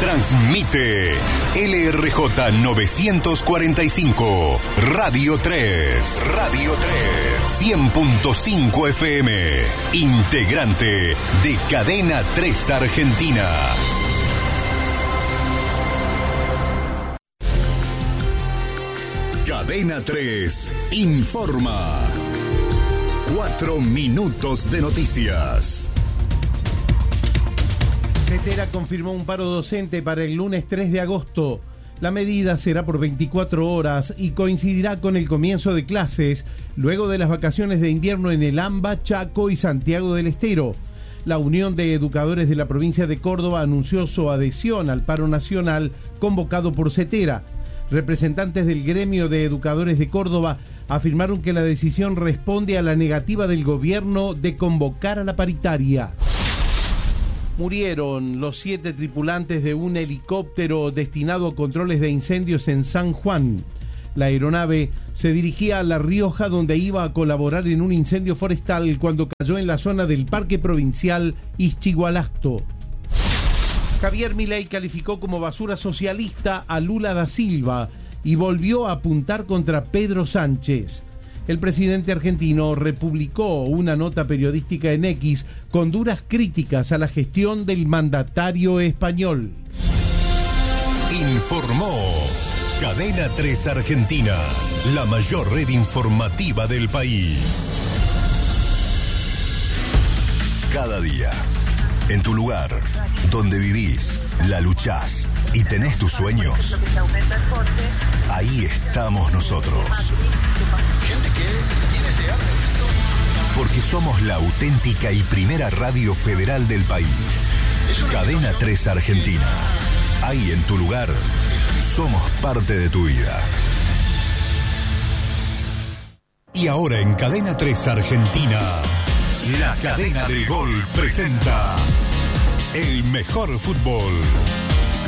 Transmite LRJ 945, Radio 3. Radio 3. 100.5 FM. Integrante de Cadena 3 Argentina. Cadena 3 informa. 4 minutos de noticias. CETERA confirmó un paro docente para el lunes 3 de agosto. La medida será por 24 horas y coincidirá con el comienzo de clases luego de las vacaciones de invierno en el AMBA, Chaco y Santiago del Estero. La Unión de Educadores de la provincia de Córdoba anunció su adhesión al paro nacional convocado por CETERA. Representantes del gremio de educadores de Córdoba afirmaron que la decisión responde a la negativa del gobierno de convocar a la paritaria. Murieron los 7 tripulantes de un helicóptero destinado a controles de incendios en San Juan. La aeronave se dirigía a La Rioja, donde iba a colaborar en un incendio forestal cuando cayó en la zona del Parque Provincial Ixchigualacto. Javier Milei calificó como basura socialista a Lula da Silva y volvió a apuntar contra Pedro Sánchez. El presidente argentino republicó una nota periodística en X con duras críticas a la gestión del mandatario español. Informó Cadena 3 Argentina, la mayor red informativa del país. Cada día, en tu lugar, donde vivís, la luchás y tenés tus sueños, ahí estamos nosotros. Porque somos la auténtica y primera radio federal del país. Cadena 3 Argentina. Ahí en tu lugar, somos parte de tu vida. Y ahora en Cadena 3 Argentina, la cadena del gol presenta el mejor fútbol.